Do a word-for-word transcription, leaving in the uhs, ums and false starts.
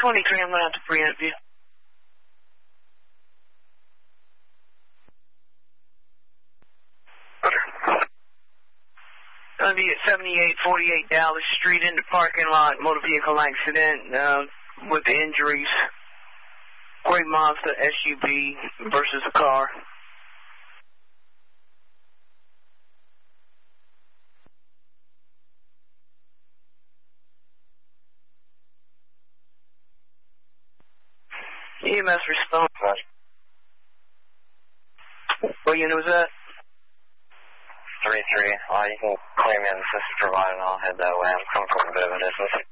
twenty-three, I'm going to have to preempt you. Going to be at seventy-eight forty-eight Dallas Street in the parking lot, motor vehicle accident uh, with the injuries. Gray Mazda S U V versus a car. E M S response. What unit was that? three three. Uh, you can claim in the system provided and I'll head that way. I'm coming from a bit of a distance.